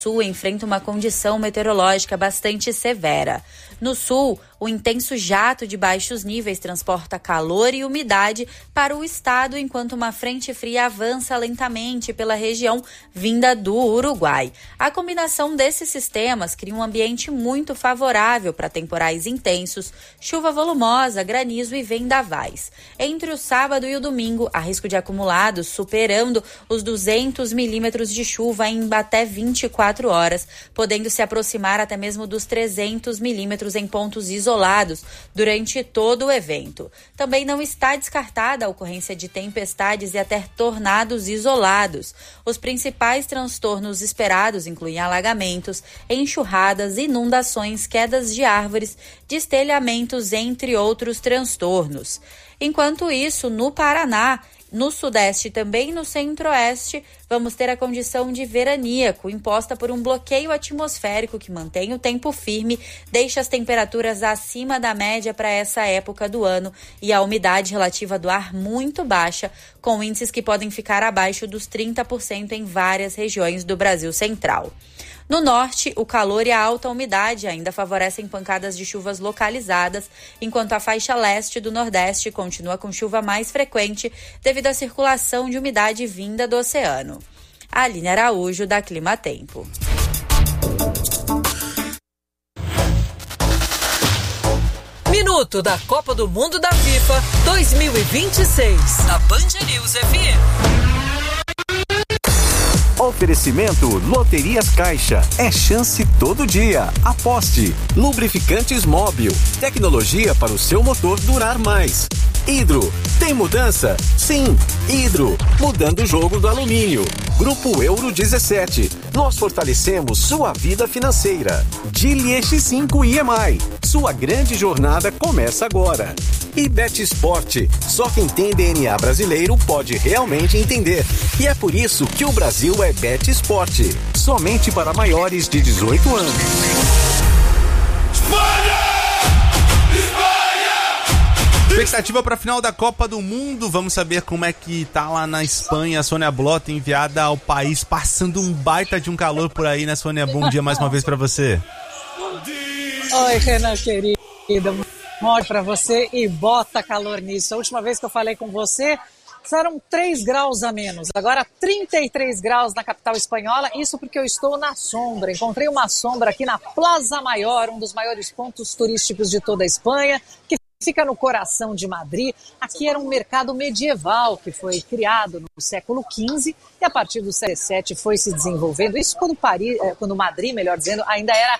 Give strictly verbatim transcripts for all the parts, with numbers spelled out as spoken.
Sul enfrenta uma condição meteorológica bastante severa. No sul, o intenso jato de baixos níveis transporta calor e umidade para o estado, enquanto uma frente fria avança lentamente pela região vinda do Uruguai. A combinação desses sistemas cria um ambiente muito favorável para temporais intensos, chuva volumosa, granizo e vendavais. Entre o sábado e o domingo, há risco de acumulados superando os duzentos milímetros de chuva em até vinte e quatro horas, podendo se aproximar até mesmo dos trezentos milímetros em pontos isolados durante todo o evento. Também não está descartada a ocorrência de tempestades e até tornados isolados. Os principais transtornos esperados incluem alagamentos, enxurradas, inundações, quedas de árvores, destelhamentos, entre outros transtornos. Enquanto isso, no Paraná, no Sudeste e também no Centro-Oeste, vamos ter a condição de veraníaco, imposta por um bloqueio atmosférico que mantém o tempo firme, deixa as temperaturas acima da média para essa época do ano e a umidade relativa do ar muito baixa, com índices que podem ficar abaixo dos trinta por cento em várias regiões do Brasil Central. No norte, o calor e a alta umidade ainda favorecem pancadas de chuvas localizadas, enquanto a faixa leste do Nordeste continua com chuva mais frequente devido à circulação de umidade vinda do oceano. Aline Araújo, da Clima Tempo. Minuto da Copa do Mundo da FIFA dois mil e vinte e seis, da Band News F M. Oferecimento Loterias Caixa. É chance todo dia. Aposte. Lubrificantes Móbil. Tecnologia para o seu motor durar mais. Hidro. Tem mudança? Sim. Hidro. Mudando o jogo do alumínio. Grupo Euro dezessete. Nós fortalecemos sua vida financeira. Geely X cinco I M I. Sua grande jornada começa agora. E Bet Sport. Só quem tem D N A brasileiro pode realmente entender. E é por isso que o Brasil é Bet Sport. Somente para maiores de dezoito anos. Espanha! Expectativa para a final da Copa do Mundo. Vamos saber como é que tá lá na Espanha. A Sônia Blota, enviada ao país, passando um baita de um calor por aí, né, Sônia? Bom dia mais uma vez para você. Oi, Renan, querida. Morre para você e bota calor nisso. A última vez que eu falei com você, eram três graus a menos. Agora trinta e três graus na capital espanhola. Isso porque eu estou na sombra. Encontrei uma sombra aqui na Plaza Maior, um dos maiores pontos turísticos de toda a Espanha, que fica no coração de Madrid. Aqui era um mercado medieval que foi criado no século quinze e a partir do século dezessete foi se desenvolvendo. Isso quando, Paris, quando Madrid, melhor dizendo, ainda era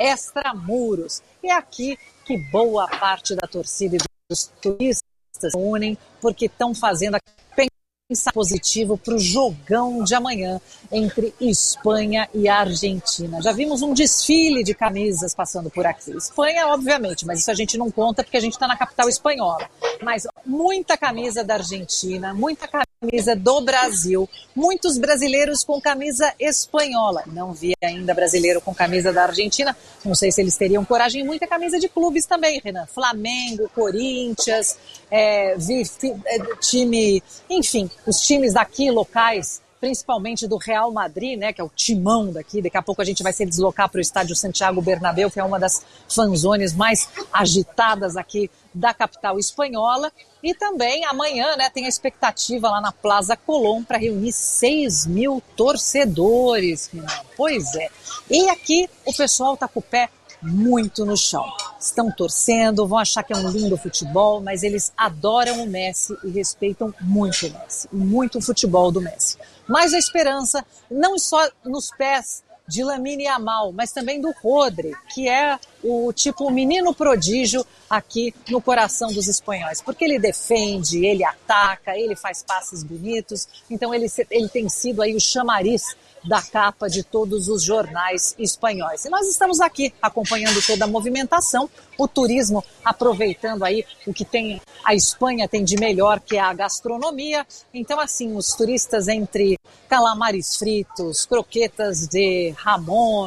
extramuros. E é aqui que boa parte da torcida e dos turistas se unem porque estão fazendo pensar positivo para o jogão de amanhã entre Espanha e Argentina. Já vimos um desfile de camisas passando por aqui. Espanha, obviamente, mas isso a gente não conta porque a gente está na capital espanhola. Mas muita camisa da Argentina, muita camisa do Brasil, muitos brasileiros com camisa espanhola. Não vi ainda brasileiro com camisa da Argentina. Não sei se eles teriam coragem. Muita camisa de clubes também, Renan. Flamengo, Corinthians, é, vi, é, time, enfim, os times daqui locais, principalmente do Real Madrid, né, que é o timão daqui. Daqui a pouco a gente vai se deslocar para o estádio Santiago Bernabéu, que é uma das fanzones mais agitadas aqui da capital espanhola. E também amanhã, né, tem a expectativa lá na Plaza Colón para reunir seis mil torcedores. Pois é. E aqui o pessoal tá com o pé muito no chão. Estão torcendo, vão achar que é um lindo futebol, mas eles adoram o Messi e respeitam muito o Messi, muito o futebol do Messi. Mas a esperança, não só nos pés de Lamine Yamal, mas também do Rodri, que é o tipo menino prodígio aqui no coração dos espanhóis, porque ele defende, ele ataca, ele faz passes bonitos, então ele, ele tem sido aí o chamariz da capa de todos os jornais espanhóis. E nós estamos aqui acompanhando toda a movimentação, o turismo aproveitando aí o que tem a Espanha tem de melhor, que é a gastronomia. Então, assim, os turistas entre calamares fritos, croquetas de jamón,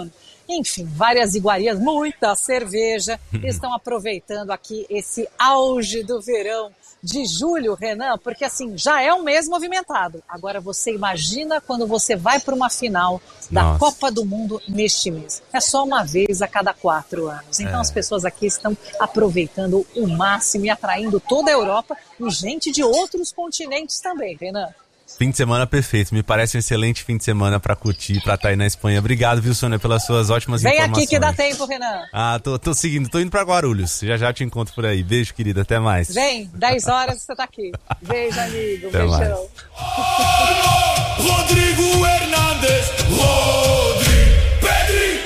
enfim, várias iguarias, muita cerveja. Estão aproveitando aqui esse auge do verão de julho, Renan, porque assim, já é um mês movimentado. Agora você imagina quando você vai para uma final da Nossa. Copa do Mundo neste mês. É só uma vez a cada quatro anos. Então é. As pessoas aqui estão aproveitando o máximo e atraindo toda a Europa e gente de outros continentes também, Renan. Fim de semana perfeito, me parece um excelente fim de semana pra curtir, pra estar aí na Espanha. Obrigado, viu, Sônia, pelas suas ótimas Vem informações. Vem aqui que dá tempo, Renan. Ah, tô, tô seguindo, tô indo pra Guarulhos, já já te encontro por aí. Beijo, querida, até mais. Vem, dez horas você tá aqui. Beijo, amigo, até beijão. Mais. Rodrigo Hernandes, Rodrigo, Pedri.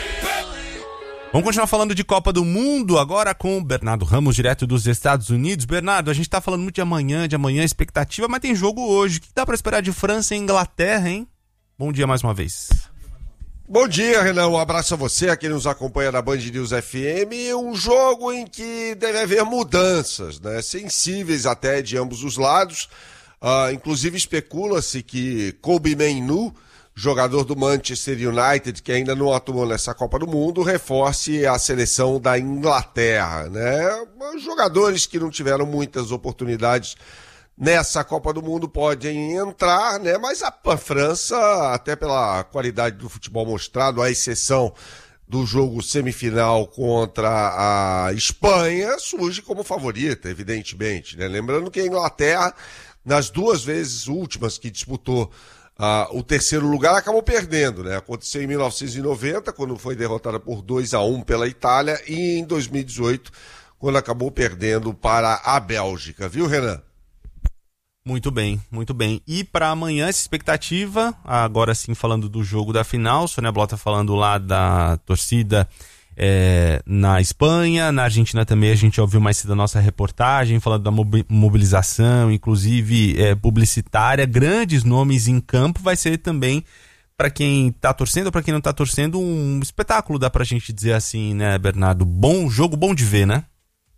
Vamos continuar falando de Copa do Mundo agora com o Bernardo Ramos, direto dos Estados Unidos. Bernardo, a gente tá falando muito de amanhã, de amanhã, expectativa, mas tem jogo hoje. O que dá pra esperar de França e Inglaterra, hein? Bom dia mais uma vez. Bom dia, Renan. Um abraço a você, a quem nos acompanha na Band News F M. Um jogo em que deve haver mudanças, né? Sensíveis até de ambos os lados. Uh, inclusive especula-se que Kobbie Mainoo, jogador do Manchester United, que ainda não atuou nessa Copa do Mundo, reforce a seleção da Inglaterra, né? Jogadores que não tiveram muitas oportunidades nessa Copa do Mundo podem entrar, né? Mas a, a França, até pela qualidade do futebol mostrado, à exceção do jogo semifinal contra a Espanha, surge como favorita, evidentemente, né? Lembrando que a Inglaterra, nas duas vezes últimas que disputou Uh, o terceiro lugar, acabou perdendo, né? Aconteceu em mil novecentos e noventa, quando foi derrotada por dois a um pela Itália, e em dois mil e dezoito, quando acabou perdendo para a Bélgica, viu, Renan? Muito bem, muito bem. E para amanhã, essa expectativa, agora sim falando do jogo da final, Sônia Blota falando lá da torcida é, na Espanha, na Argentina também a gente ouviu mais cedo a nossa reportagem, falando da mobilização, inclusive é, publicitária, grandes nomes em campo, vai ser também, para quem tá torcendo ou para quem não tá torcendo, um espetáculo, dá pra gente dizer assim, né, Bernardo? Bom jogo, bom de ver, né?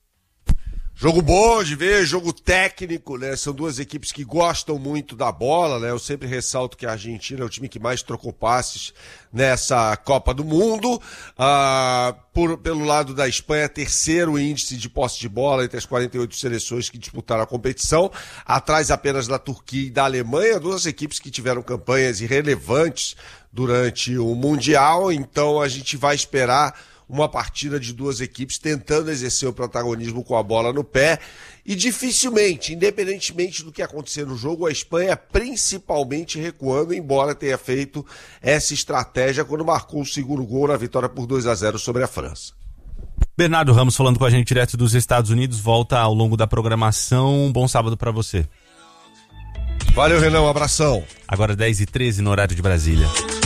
Jogo bom de ver, jogo técnico, né? São duas equipes que gostam muito da bola, né? Eu sempre ressalto que a Argentina é o time que mais trocou passes nessa Copa do Mundo. Ah, por, pelo lado da Espanha, terceiro índice de posse de bola entre as quarenta e oito seleções que disputaram a competição, atrás apenas da Turquia e da Alemanha, duas equipes que tiveram campanhas irrelevantes durante o Mundial. Então a gente vai esperar uma partida de duas equipes tentando exercer o protagonismo com a bola no pé, e dificilmente, independentemente do que acontecer no jogo, a Espanha principalmente recuando, embora tenha feito essa estratégia quando marcou o segundo gol na vitória por dois a zero sobre a França. Bernardo Ramos falando com a gente direto dos Estados Unidos, volta ao longo da programação. Bom sábado para você. Valeu, Renan, um abração. Agora dez e treze no horário de Brasília.